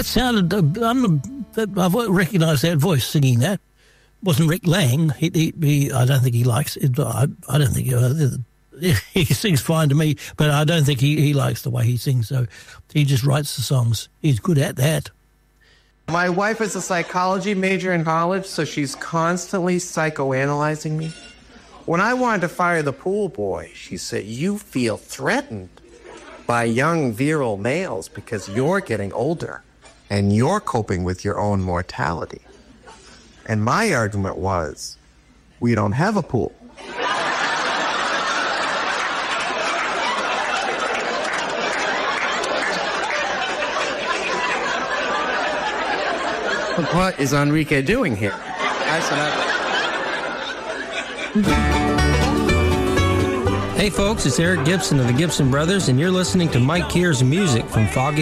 that sounded. I've recognised that voice singing that. Wasn't Rick Lang? I don't think he likes it. I don't think he sings fine to me, but I don't think he likes the way he sings. So he just writes the songs. He's good at that. My wife is a psychology major in college, so she's constantly psychoanalyzing me. When I wanted to fire the pool boy, she said, "You feel threatened by young virile males because you're getting older and you're coping with your own mortality." And my argument was, we don't have a pool. What is Enrique doing here? Hey folks, it's Eric Gibson of the Gibson Brothers, and you're listening to Mike Keir's music from Foggy